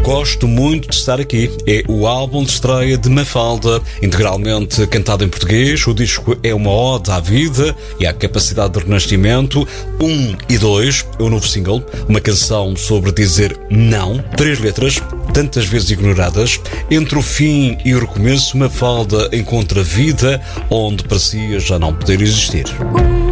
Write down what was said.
Gosto muito de estar aqui. É o álbum de estreia de Mafalda, integralmente cantado em português. O disco é uma ode à vida e à capacidade de renascimento. 1 e 2 é o novo single, uma canção sobre dizer não. 3 letras, tantas vezes ignoradas. Entre o fim e o recomeço, Mafalda encontra vida onde parecia já não poder existir.